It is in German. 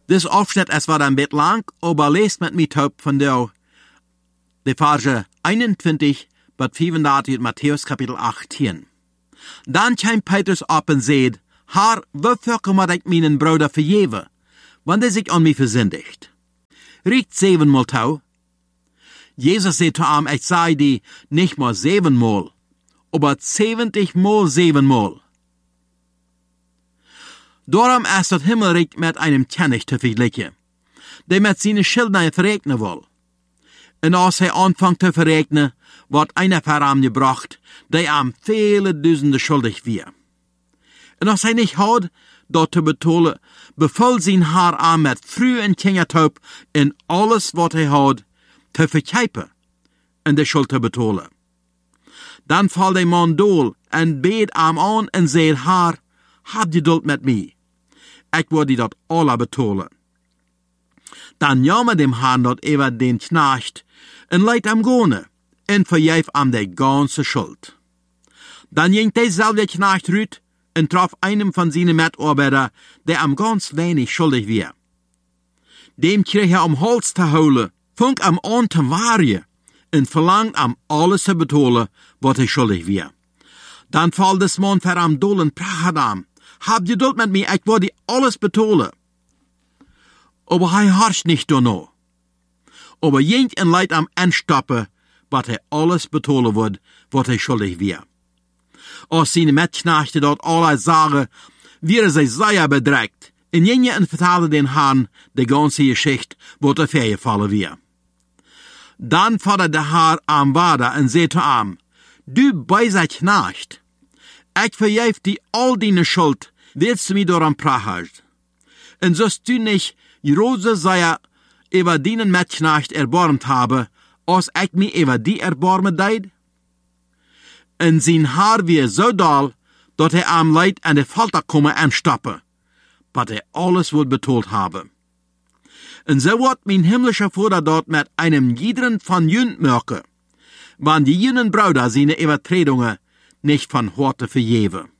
Dit Aufschnitt, es war ein bisschen lang, aber lest mit mir taub von der Verse 21 bis 35 in Matthäus Kapitel 18. Dann kam Petrus ab und sagt, Herr, wofür moet ich meinen Bruder vergeven, wann er sich an mich versündigt? Riecht 7-mal tau. Jesus sagt zu ihm, ich sei die nicht mal 7-mal, aber 70-mal 7-mal. Darum ist das Himmelreich mit einem König zu vergleichen, der mit seinen Schildern verregnen will. Und als er anfängt zu verregnen, wird einer für ihn gebracht, der ihm viele Dutzende schuldig wird. Und als er nicht hat, dort zu betalen, befiehlt sein Herr an mit früh und Kindertaub in alles, was er hat, zu verkeipen und die Schuld zu betalen. Dann fällt der Mann dool und bet ihm an und sagt, Herr, hab Geduld mit mir. Ich will dir das alle betalen. Dann jammert dem Herrn dort über den Knecht und leidt ihm gehen und vergeeft ihm die ganze Schuld. Dann ging derselbe Knecht rüt und traf einem von seinen Mitarbeitern, der ihm ganz wenig schuldig war. Dem krieg er am Hals zu holen, fang am an zu warien und verlangt am alles zu betalen, was er schuldig war. Dann fällt das Mann für am Doll und prachet am, hab Geduld mit mir, ich will dir alles betalen. Aber er harscht nicht danach. Aber jent und leidt am anstoppen, was er alles betalen wird, was er schuldig war. Als seine Mitknechte dort alle sagen, wäre sie sehr bedrängt, und jene und vertellen den Herrn die ganze Geschichte, was er vorgefallen war. Dann fordert der Herr am Vater und sagt zu ihm, du beiser Knecht, ich vergeef dir all deine Schuld, willst du mir daran prachst. Und sollst du nicht große Seier über deinen Mitknecht erbarmt habe, als ich mir über die erbarmen deid? Und sein Haar wie so doll, dat er am Leid an der Folter komme anstoppen, was er alles wohl betont habe. Und so wird mein himmlischer Vater dort mit einem jeden von jünd merken, wann die jünen Brüder seine Übertretungen nicht von Horte vergeben.